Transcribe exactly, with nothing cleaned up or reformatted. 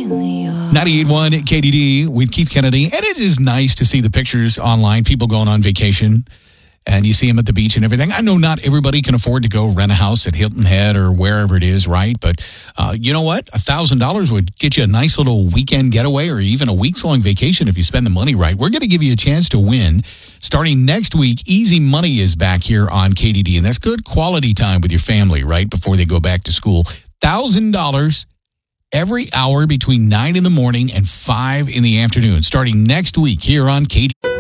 ninety-eight point one K D D with Keith Kennedy. And it is nice to see the pictures online, people going on vacation, and you see them at the beach and everything. I know not everybody can afford to go rent a house at Hilton Head or wherever it is, right? But uh, you know what? one thousand dollars would get you a nice little weekend getaway or even a weeks-long vacation if you spend the money right. We're going to give you a chance to win. Starting next week, Easy Money is back here on K D D, and that's good quality time with your family, right, before they go back to school. one thousand dollars every hour between nine in the morning and five in the afternoon, starting next week here on K D D.